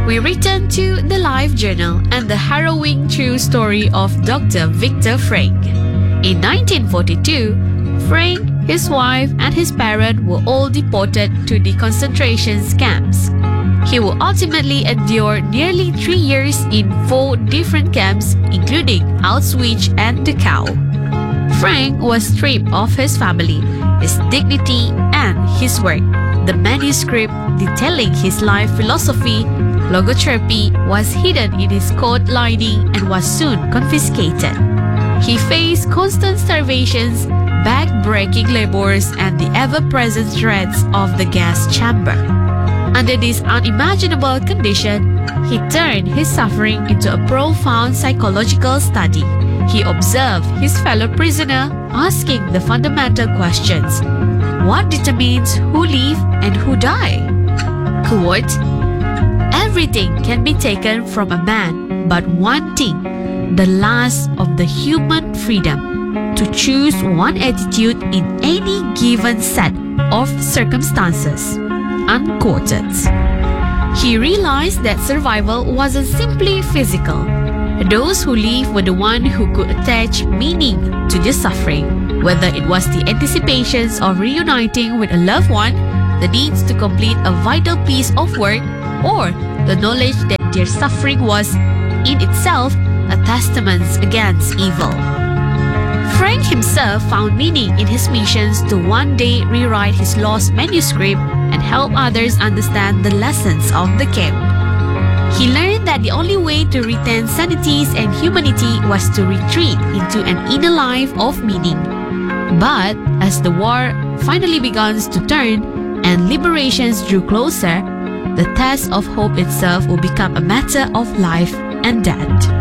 We return to the life journal and the harrowing true story of Dr. Viktor Frankl. In 1942, Frank, his wife, and his parents were all deported to the concentration camps. He would ultimately endure nearly 3 years in 4 different camps, including Auschwitz and Dachau. Frank was stripped of his family, his dignity, and his work. The manuscript detailing his life philosophy, logotherapy, was hidden in his coat lining and was soon confiscated. He faced constant starvations, back-breaking labors, and the ever-present threats of the gas chamber. Under this unimaginable condition, he turned his suffering into a profound psychological study. He observed his fellow prisoner, asking the fundamental questions: what determines who live and who die? Quote, "Everything can be taken from a man, but one thing, the last of the human freedom, to choose one attitude in any given set of circumstances." Unquoted. He realized that survival wasn't simply physical. Those who lived were the ones who could attach meaning to their suffering, whether it was the anticipations of reuniting with a loved one, the needs to complete a vital piece of work, or the knowledge that their suffering was, in itself, a testament against evil. Frank himself found meaning in his missions to one day rewrite his lost manuscript and help others understand the lessons of the camp. He learned that the only way to retain sanity and humanity was to retreat into an inner life of meaning. But as the war finally began to turn and liberations drew closer, the test of hope itself will become a matter of life and death.